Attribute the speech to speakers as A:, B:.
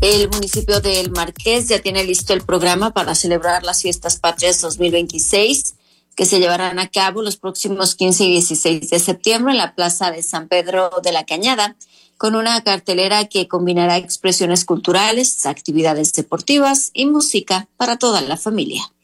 A: El municipio del Marqués ya tiene listo el programa para celebrar las Fiestas Patrias 2026, que se llevarán a cabo los próximos 15 y 16 de septiembre en la Plaza de San Pedro de la Cañada, con una cartelera que combinará expresiones culturales, actividades deportivas y música para toda la familia.